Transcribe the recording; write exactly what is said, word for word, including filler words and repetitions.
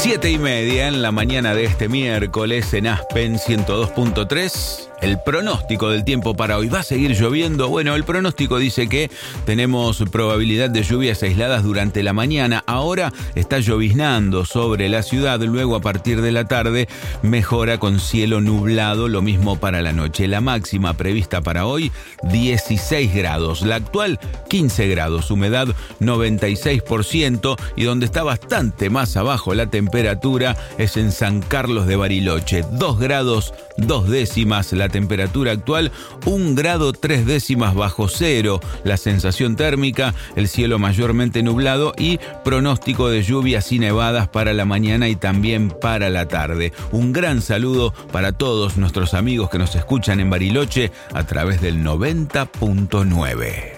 Siete y media en la mañana de este miércoles en Aspen ciento dos punto tres. El pronóstico del tiempo para hoy. ¿Va a seguir lloviendo? Bueno, el pronóstico dice que tenemos probabilidad de lluvias aisladas durante la mañana. Ahora está lloviznando sobre la ciudad. Luego, a partir de la tarde, mejora con cielo nublado. Lo mismo para la noche. La máxima prevista para hoy, dieciséis grados. La actual, quince grados. Humedad, noventa y seis por ciento. Y donde está bastante más abajo la temperatura es en San Carlos de Bariloche. dos grados, dos décimas. La temperatura actual, un grado tres décimas bajo cero. La sensación térmica, el cielo mayormente nublado y pronóstico de lluvias y nevadas para la mañana y también para la tarde. Un gran saludo para todos nuestros amigos que nos escuchan en Bariloche a través del noventa punto nueve.